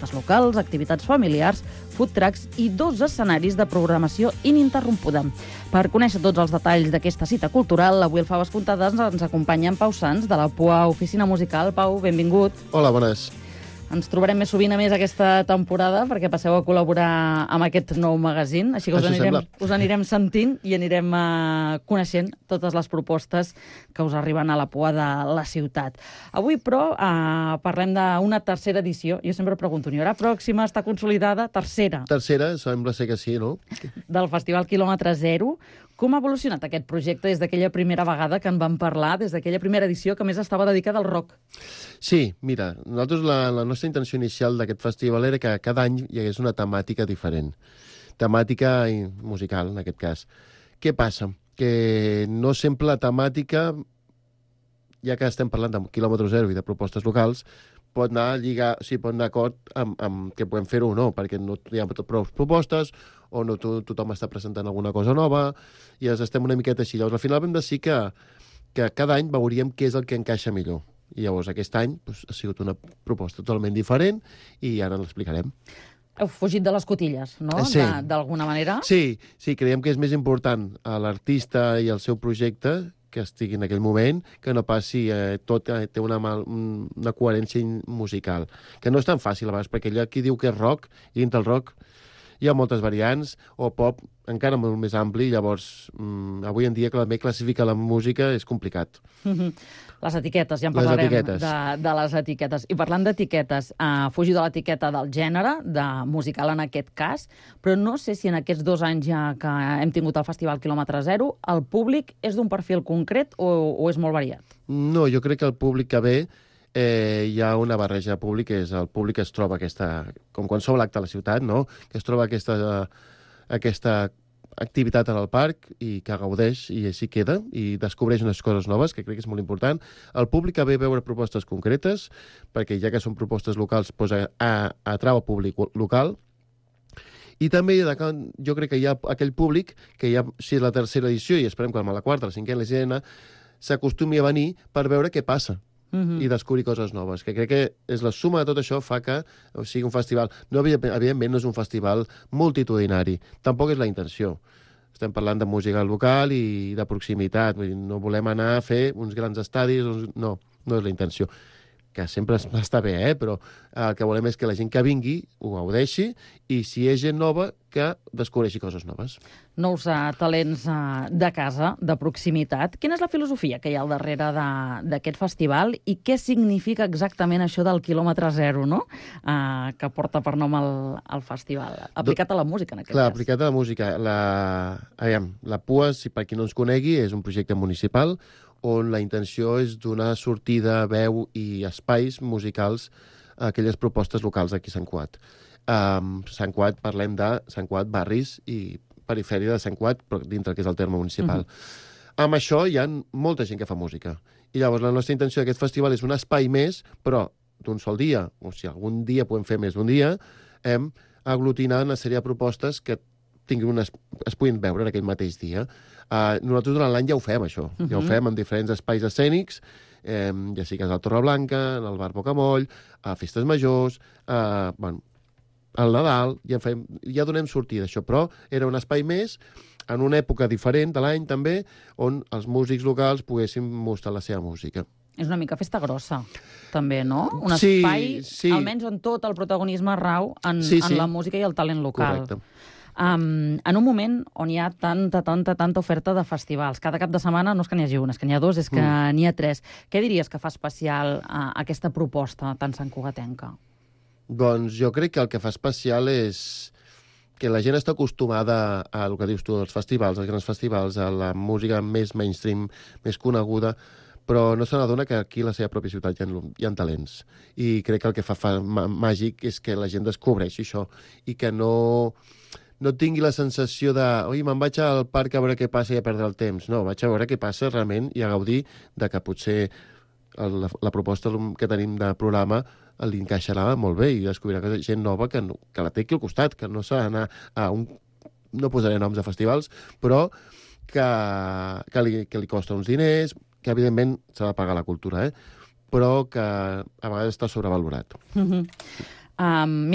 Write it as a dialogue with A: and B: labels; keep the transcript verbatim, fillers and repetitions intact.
A: propostes locals, activitats familiars, food trucks i dos escenaris de programació ininterrompuda. Per conèixer tots els detalls d'aquesta cita cultural, avui al Faves Comptades ens acompanya en Pau Sans, de la P U A Oficina Musical. Pau, benvingut.
B: Hola, bones.
A: Ens trobarem més sovint a més aquesta temporada perquè passeu a col·laborar amb aquest nou magazín, així que us anirem, us anirem sentint i anirem uh, coneixent totes les propostes que us arriben a la P U A de la ciutat. Avui, però, uh, parlem d'una tercera edició. Jo sempre pregunto, n'hi haurà pròxima? Està consolidada? Tercera.
B: Tercera, sembla ser que sí, no?
A: Del Festival Quilòmetre Zero. Com ha evolucionat aquest projecte des d'aquella primera vegada que en vam parlar, des d'aquella primera edició que més estava dedicada al rock?
B: Sí, mira, nosaltres la, la nostra intenció inicial d'aquest festival era que cada any hi hagués una temàtica diferent. Temàtica musical, en aquest cas. Què passa? Que no sempre la temàtica, ja que estem parlant de quilòmetre zero i de propostes locals, pot anar a lligar, sí, pot anar d'acord amb, amb que podem fer-ho o no, perquè no hi ha prou propostes, o no to, tothom està presentant alguna cosa nova, i ens estem una miqueta així. Llavors, al final vam decidir que, que cada any veuríem què és el que encaixa millor. I llavors, aquest any doncs, ha sigut una proposta totalment diferent, i ara l'explicarem.
A: Heu fugit de les cotilles, no?
B: Sí.
A: D'alguna manera?
B: Sí, sí, creiem que és més important a l'artista i el seu projecte que estigui en aquell moment, que no passi eh, tot, eh, té una, mal, una coherència musical, que no és tan fàcil a vegades, perquè allà qui diu que és rock, i dintre el rock hi ha moltes variants, o pop encara molt més ampli, llavors mm, avui en dia també classificar la música és complicat.
A: Mm-hmm. Les etiquetes, ja en parlarem de, de les etiquetes. I parlant d'etiquetes, uh, fugir de l'etiqueta del gènere, de musical en aquest cas, però no sé si en aquests dos anys ja que hem tingut el Festival Quilòmetre Zero, el públic és d'un perfil concret o, o és molt variat?
B: No, jo crec que el públic que ve eh, hi ha una barreja de públic, que és el públic que es troba aquesta, com qualsevol acte a la ciutat, no? Que es troba aquesta, aquesta activitat en el parc i que gaudeix i així queda i descobreix unes coses noves, que crec que és molt important. El públic que ve a veure propostes concretes, perquè ja que són propostes locals, doncs a, a, atrau el públic local. I també jo crec que hi ha aquell públic que ja, si és la tercera edició, i esperem que amb la quarta, la cinquena, la sisena, s'acostumi a venir per veure què passa. Uh-huh. I descobrir coses noves, que crec que és la suma de tot això fa que o sigui un festival, no, evidentment no és un festival multitudinari, tampoc és la intenció. Estem parlant de música local i de proximitat, vull dir, no volem anar a fer uns grans estadis, no, no és la intenció. Que sempre està bé, eh? Però el que volem és que la gent que vingui ho gaudeixi i si és gent nova, que descobreixi coses noves.
A: Nous uh, talents uh, de casa, de proximitat. Quina és la filosofia que hi ha al darrere d'aquest festival i què significa exactament això del quilòmetre zero, no? Uh, que porta per nom el, el festival? Aplicat a la música, en aquest
B: Clar,
A: cas.
B: aplicat a la música. La, aviam, la P U A, si per qui no ens conegui, és un projecte municipal on la intenció és donar sortida, veu i espais musicals a aquelles propostes locals aquí a Sant Cugat. Um, Sant Cugat, parlem de Sant Cugat, barris i perifèria de Sant Cugat, però dintre que és el terme municipal. Uh-huh. Amb això hi ha molta gent que fa música. I llavors la nostra intenció d'aquest festival és un espai més, però d'un sol dia, o si algun dia podem fer més d'un dia, hem aglutinat una sèrie de propostes que tinguin unes, es puguin veure en aquell mateix dia. Uh, nosaltres durant l'any ja ho fem, això. Uh-huh. Ja ho fem en diferents espais escènics, eh, ja sigui que és al Torreblanca, en el Bar Bocamoll, a festes majors, uh, bueno, al Nadal, ja, fem, ja donem sortida d'això, però era un espai més, en una època diferent de l'any també, on els músics locals poguessin mostrar la seva música.
A: És una mica festa grossa, també, no? Un
B: sí,
A: espai,
B: sí.
A: almenys on tot el protagonisme rau en,
B: sí, sí.
A: en la música i el talent local.
B: Correcte.
A: Um, en un moment on hi ha tanta, tanta, tanta oferta de festivals. Cada cap de setmana no és que n'hi hagi un, és que n'hi ha dos, és que mm. n'hi ha tres. Què diries que fa especial uh, aquesta proposta tan santcugatenca?
B: Doncs jo crec que el que fa especial és que la gent està acostumada a el que dius tu, als festivals, als grans festivals, a la música més mainstream, més coneguda, però no se n'adona que aquí a la seva pròpia ciutat hi ha, hi ha talents. I crec que el que fa, fa màgic és que la gent descobreixi això i que no... no tingui la sensació de oi, me'n vaig al parc a veure què passa i a perdre el temps. No, vaig a veure què passa realment i a gaudir de que potser el, la, la proposta que tenim de programa li encaixarà molt bé i descobrirà que gent nova que, no, que la té aquí al costat, que no s'ha d'anar a un... no posaré noms de festivals, però que, que, li, que li costa uns diners, que evidentment s'ha de pagar la cultura, eh? Però que a vegades està sobrevalorat.
A: Mm-hmm. Um,